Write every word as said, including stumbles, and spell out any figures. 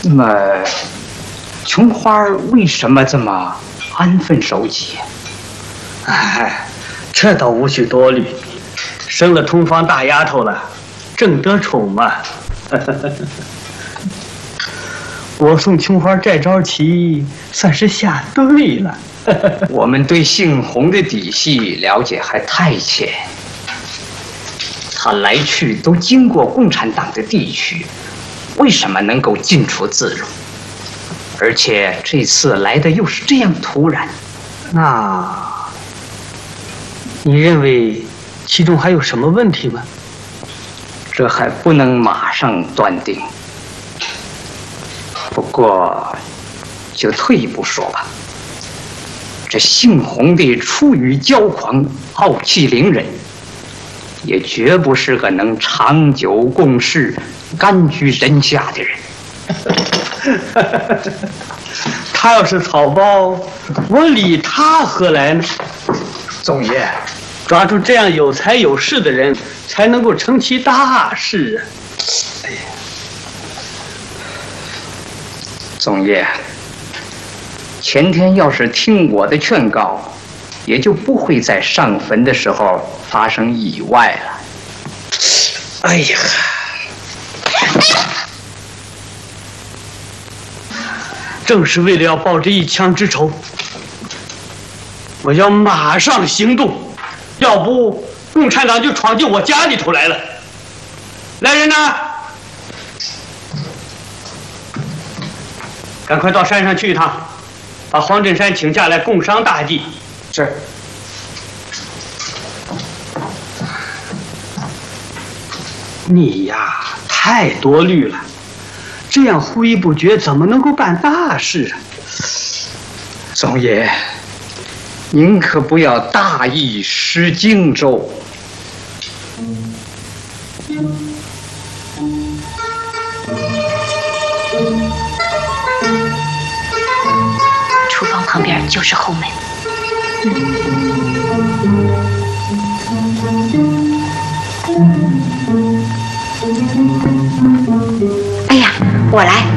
那么，琼花为什么这么安分守己？ 哎，这倒无需多虑，生了通房大丫头了，正得宠嘛。我送琼花这招棋算是下对了。 我们对杏红的底细了解还太浅，他来去都经过共产党的地区，为什么能够进出自如？而且这次来的又是这样突然， 那你认为其中还有什么问题吗？ 这还不能马上断定。不过，就退一步说吧，这姓洪的出于骄狂、傲气凌人，也绝不是个能长久共事、甘居人下的人。 他要是草包，我理他何来呢？ 总爷， 抓住这样有才有势的人，才能够成其大事啊！哎呀， 总爷，前天要是听我的劝告，也就不会在上坟的时候发生意外了。 哎呀！正是为了要报这一枪之仇，我要马上行动，要不共产党就闯进我家里头来了。来人呐，赶快到山上去一趟，把黄振山请下来共商大计。 是。 你呀，太多虑了。这样忽一不决，怎么能够办大事啊？ 总爷，您可不要大意失荆州。 厨房旁边就是后门。哎呀，我来。